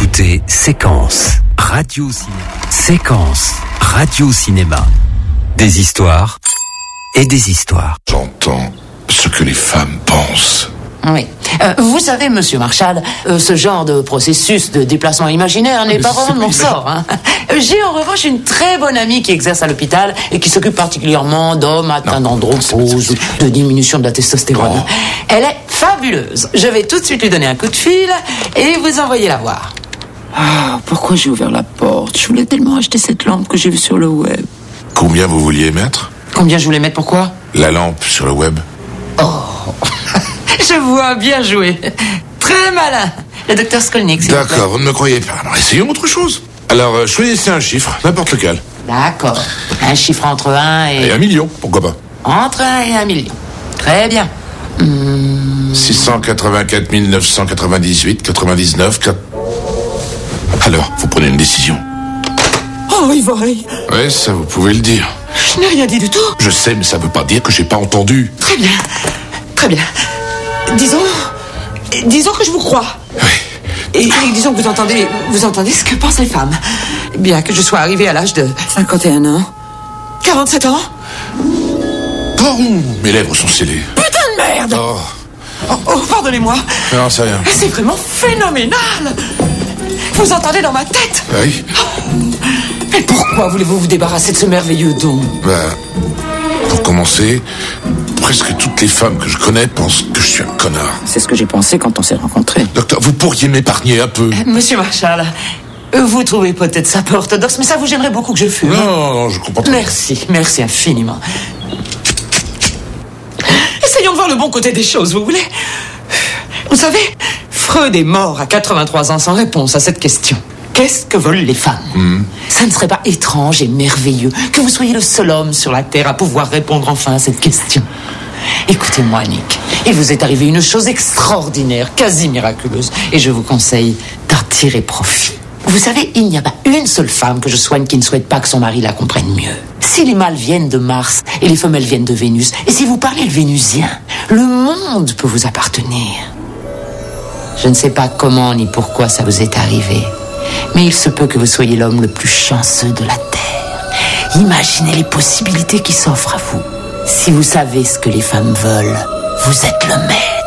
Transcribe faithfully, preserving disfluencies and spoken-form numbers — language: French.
écoutez Séquence, Radio Cinéma. Séquence, Radio Cinéma. Des histoires et des histoires. J'entends ce que les femmes pensent. Oui. Euh, vous savez, monsieur Marshall, euh, ce genre de processus de déplacement imaginaire n'est Mais pas vraiment de mon c'est- sort. Hein. J'ai en revanche une très bonne amie qui exerce à l'hôpital et qui s'occupe particulièrement d'hommes atteints d'andropause ou de diminution de la testostérone. Oh. Elle est fabuleuse. Je vais tout de suite lui donner un coup de fil et vous envoyer la voir. Ah, pourquoi j'ai ouvert la porte? Je voulais tellement acheter cette lampe que j'ai vue sur le web. Combien vous vouliez mettre? Combien je voulais mettre, pourquoi? La lampe sur le web. Je vois, bien joué. Très malin. Le docteur Skolnick, s'il vous plaît. D'accord, vous ne me croyez pas. Alors essayons autre chose. Alors, euh, choisissez un chiffre, n'importe lequel. D'accord. Un chiffre entre un et... Et un million, pourquoi pas. Entre un et un million. Très bien. six cent quatre-vingt-quatre mille neuf cent quatre-vingt-dix-huit, quatre-vingt-dix-neuf, quatre... Alors, vous prenez une décision. Oh, Ivory, Ouais, ça vous pouvez le dire. je n'ai rien dit du tout. Je sais, mais ça veut pas dire que j'ai pas entendu. Très bien, très bien. Disons, disons que je vous crois. Oui. Et, et disons que vous entendez, vous entendez ce que pensent les femmes. Bien que je sois arrivée à l'âge de cinquante et un ans, quarante-sept ans. Oh, mes lèvres sont scellées. Putain de merde. Oh, Oh, oh, pardonnez-moi. non, c'est rien. C'est vraiment phénoménal. Vous entendez dans ma tête. Oui. Mais pourquoi voulez-vous vous débarrasser de ce merveilleux don? Bah, pour commencer, presque toutes les femmes que je connais pensent que je suis un connard. C'est ce que j'ai pensé quand on s'est rencontrés. Docteur, vous pourriez m'épargner un peu. Monsieur Marshall, vous trouvez peut-être ça peu orthodoxe, mais ça vous gênerait beaucoup que je fume. Non, non, non, je comprends pas. Merci, merci infiniment. Essayons de voir le bon côté des choses, vous voulez? Vous savez, Freud est mort à quatre-vingt-trois ans sans réponse à cette question. Qu'est-ce que veulent les femmes? Ça ne serait pas étrange et merveilleux que vous soyez le seul homme sur la Terre à pouvoir répondre enfin à cette question. Écoutez-moi, Nick, il vous est arrivé une chose extraordinaire, quasi miraculeuse, et je vous conseille d'en tirer profit. Vous savez, il n'y a pas une seule femme que je soigne qui ne souhaite pas que son mari la comprenne mieux. Si les mâles viennent de Mars et les femelles viennent de Vénus, et si vous parlez le vénusien, le monde peut vous appartenir. Je ne sais pas comment ni pourquoi ça vous est arrivé, mais il se peut que vous soyez l'homme le plus chanceux de la Terre. Imaginez les possibilités qui s'offrent à vous. Si vous savez ce que les femmes veulent, vous êtes le maître.